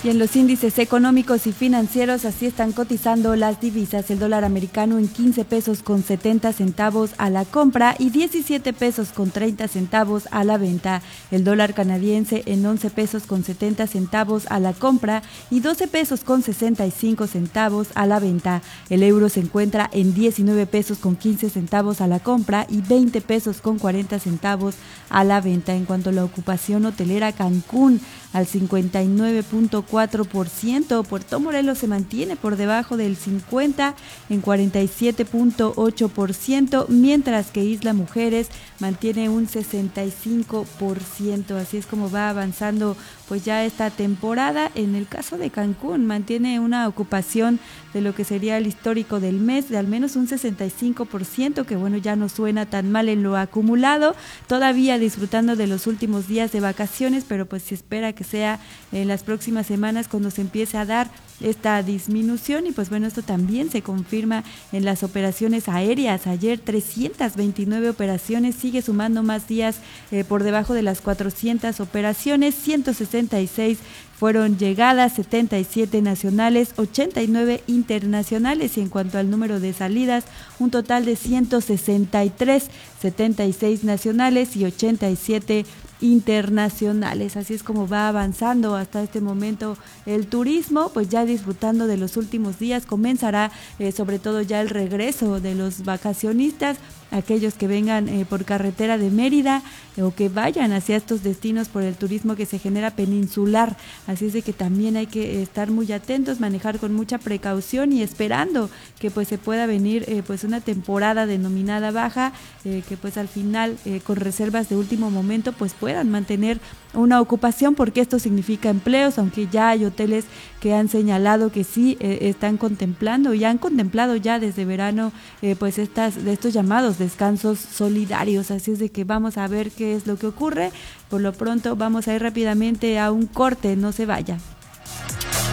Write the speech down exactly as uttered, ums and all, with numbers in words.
Y en los índices económicos y financieros así están cotizando las divisas. El dólar americano en quince pesos con setenta centavos a la compra y diecisiete pesos con treinta centavos a la venta. El dólar canadiense en once pesos con setenta centavos a la compra y doce pesos con sesenta y cinco centavos a la venta. El euro se encuentra en diecinueve pesos con quince centavos a la compra y veinte pesos con cuarenta centavos a la venta. En cuanto a la ocupación hotelera, Cancún al cincuenta y nueve punto cuatro por ciento, Puerto Morelos se mantiene por debajo del cincuenta en cuarenta y siete punto ocho por ciento, mientras que Isla Mujeres mantiene un sesenta y cinco por ciento. Así es como va avanzando pues ya esta temporada. En el caso de Cancún mantiene una ocupación de lo que sería el histórico del mes de al menos un sesenta y cinco por ciento, que bueno, ya no suena tan mal en lo acumulado, todavía disfrutando de los últimos días de vacaciones, pero pues se espera que sea en las próximas semanas cuando se empiece a dar esta disminución. Y pues bueno, esto también se confirma en las operaciones aéreas. Ayer trescientas veintinueve operaciones, sigue sumando más días eh, por debajo de las cuatrocientas operaciones, ciento sesenta y seis fueron llegadas, setenta y siete nacionales, ochenta y nueve internacionales, y en cuanto al número de salidas, un total de ciento sesenta y tres, setenta y seis nacionales y ochenta y siete internacionales. Así es como va avanzando hasta este momento el turismo, pues ya disfrutando de los últimos días. Comenzará eh, sobre todo ya el regreso de los vacacionistas, aquellos que vengan eh, por carretera de Mérida eh, o que vayan hacia estos destinos por el turismo que se genera peninsular. Así es de que también hay que estar muy atentos, manejar con mucha precaución y esperando que pues se pueda venir eh, pues una temporada denominada baja, eh, que pues al final eh, con reservas de último momento pues puedan mantener una ocupación, porque esto significa empleos, aunque ya hay hoteles que han señalado que sí eh, están contemplando y han contemplado ya desde verano eh, pues estas de estos llamados descansos solidarios. Así es de que vamos a ver qué es lo que ocurre. Por lo pronto vamos a ir rápidamente a un corte, no se vaya.